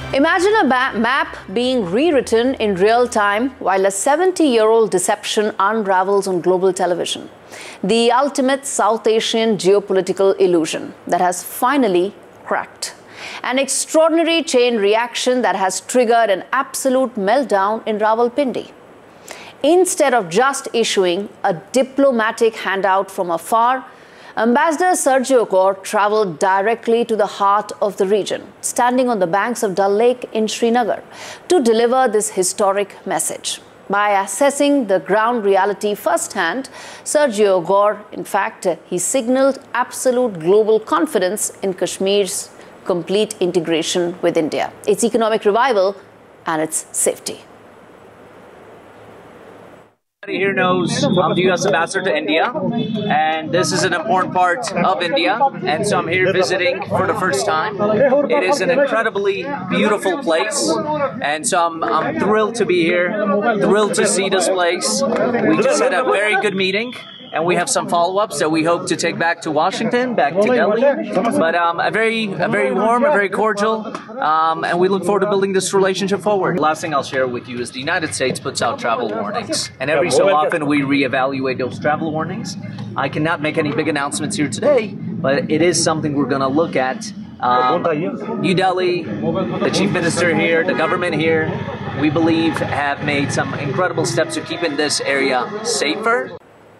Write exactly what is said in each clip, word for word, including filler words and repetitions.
Imagine a map being rewritten in real time while a seventy-year-old deception unravels on global television. The ultimate South Asian geopolitical illusion that has finally cracked. An extraordinary chain reaction that has triggered an absolute meltdown in Rawalpindi. Instead of just issuing a diplomatic handout from afar, Ambassador Sergio Gor travelled directly to the heart of the region, standing on the banks of Dal Lake in Srinagar, to deliver this historic message. By assessing the ground reality firsthand, Sergio Gor, in fact, he signalled absolute global confidence in Kashmir's complete integration with India, its economic revival and its safety. Here knows I'm the U S Ambassador to India, and this is an important part of India, and so I'm here visiting for the first time. It is an incredibly beautiful place, and so I'm, I'm thrilled to be here, thrilled to see this place. We just had a very good meeting, and we have some follow-ups that we hope to take back to Washington, back to Delhi. But um, a very, a very warm, a very cordial, um, and we look forward to building this relationship forward. Last thing I'll share with you is the United States puts out travel warnings, and every so often we reevaluate those travel warnings. I cannot make any big announcements here today, but it is something we're going to look at. Um, New Delhi, the Chief Minister here, the government here, we believe have made some incredible steps to keeping this area safer.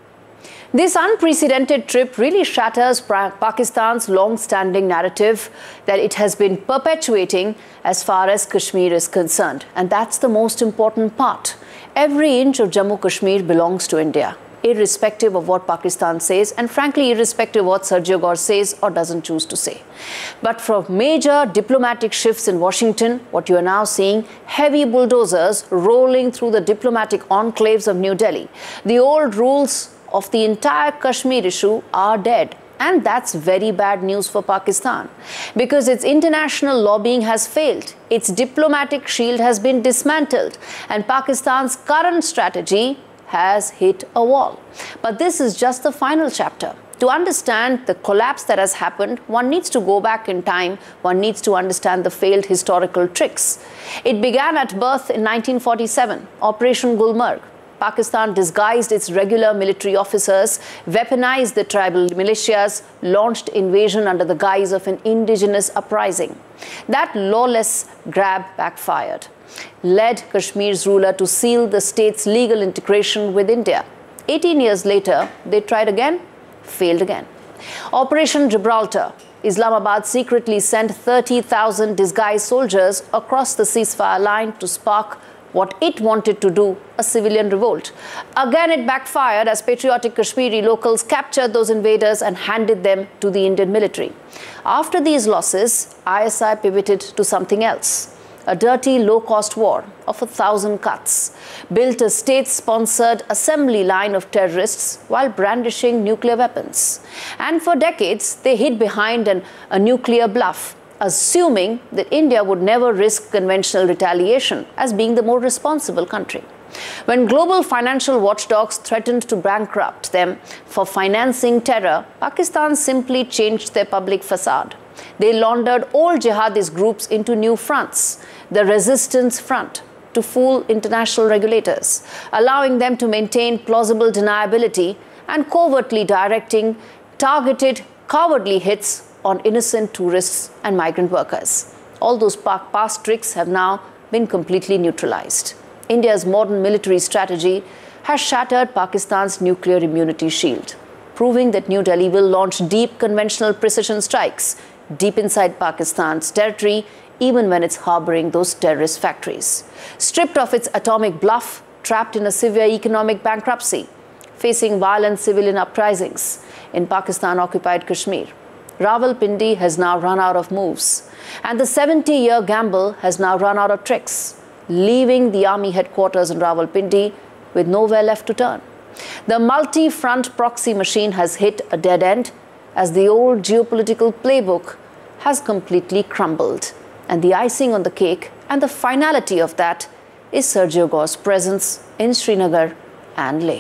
This unprecedented trip really shatters Pakistan's long-standing narrative that it has been perpetuating as far as Kashmir is concerned. And that's the most important part. Every inch of Jammu Kashmir belongs to India, irrespective of what Pakistan says, and frankly, irrespective of what Sergio Gor says or doesn't choose to say. But from major diplomatic shifts in Washington, what you are now seeing, heavy bulldozers rolling through the diplomatic enclaves of New Delhi. The old rules of the entire Kashmir issue are dead. And that's very bad news for Pakistan, because its international lobbying has failed, its diplomatic shield has been dismantled, and Pakistan's current strategy has hit a wall. But this is just the final chapter. To understand the collapse that has happened, one needs to go back in time. One needs to understand the failed historical tricks. It began at birth in nineteen forty-seven, Operation Gulmarg. Pakistan disguised its regular military officers, weaponized the tribal militias, launched invasion under the guise of an indigenous uprising. That lawless grab backfired, led Kashmir's ruler to seal the state's legal integration with India. eighteen years later, they tried again, failed again. Operation Gibraltar. Islamabad secretly sent thirty thousand disguised soldiers across the ceasefire line to spark what it wanted to do, a civilian revolt. Again, it backfired as patriotic Kashmiri locals captured those invaders and handed them to the Indian military. After these losses, I S I pivoted to something else. A dirty, low-cost war of a thousand cuts, built a state-sponsored assembly line of terrorists while brandishing nuclear weapons. And for decades, they hid behind an, a nuclear bluff, assuming that India would never risk conventional retaliation as being the more responsible country. When global financial watchdogs threatened to bankrupt them for financing terror, Pakistan simply changed their public facade. They laundered old jihadist groups into new fronts, the Resistance Front, to fool international regulators, allowing them to maintain plausible deniability and covertly directing targeted, cowardly hits on innocent tourists and migrant workers. All those past tricks have now been completely neutralized. India's modern military strategy has shattered Pakistan's nuclear immunity shield, proving that New Delhi will launch deep conventional precision strikes deep inside Pakistan's territory, even when it's harboring those terrorist factories. Stripped of its atomic bluff, trapped in a severe economic bankruptcy, facing violent civilian uprisings in Pakistan-occupied Kashmir, Rawalpindi has now run out of moves, and the seventy-year gamble has now run out of tricks, leaving the army headquarters in Rawalpindi with nowhere left to turn. The multi-front proxy machine has hit a dead end as the old geopolitical playbook has completely crumbled. And the icing on the cake and the finality of that is Sergio Gor's presence in Srinagar and Leh.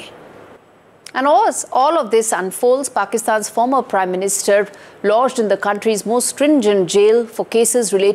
And as all of this unfolds, Pakistan's former Prime Minister lodged in the country's most stringent jail for cases related